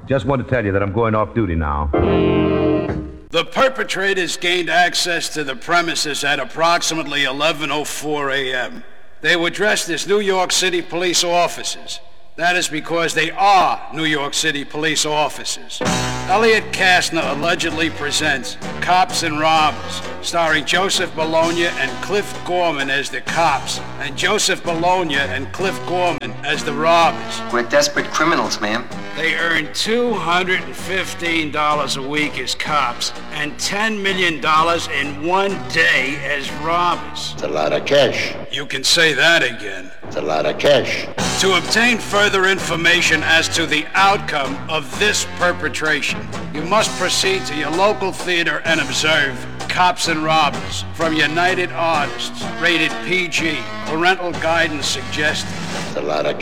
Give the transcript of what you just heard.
Just want to tell you that I'm going off duty now. The perpetrators gained access to the premises at approximately 11:04 a.m. They were dressed as New York City police officers. That is because they are New York City police officers. Elliot Kastner allegedly presents Cops and Robbers, starring Joseph Bologna and Cliff Gorman as the cops, and Joseph Bologna and Cliff Gorman as the robbers. We're desperate criminals, ma'am. They earn $215 a week as cops and $10 million in one day as robbers. It's a lot of cash. You can say that again. It's a lot of cash. To obtain further information as to the outcome of this perpetration, you must proceed to your local theater and observe Cops and Robbers from United Artists, rated PG. Parental guidance suggested. It's a lot of cash.